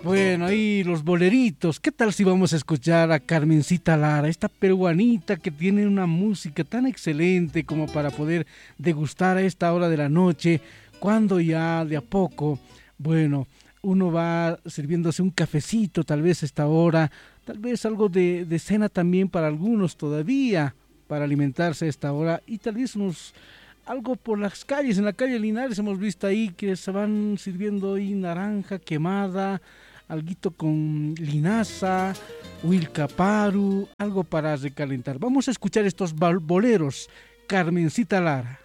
Bueno, ahí los boleritos. ¿Qué tal si vamos a escuchar a Carmencita Lara, esta peruanita que tiene una música tan excelente como para poder degustar a esta hora de la noche, cuando ya de a poco, bueno, uno va sirviéndose un cafecito, tal vez a esta hora, tal vez algo de cena también para algunos todavía, para alimentarse a esta hora, y tal vez unos algo por las calles, en la calle Linares hemos visto ahí que se van sirviendo ahí naranja quemada, alguito con linaza, huilcaparu, algo para recalentar. Vamos a escuchar estos boleros, Carmencita Lara.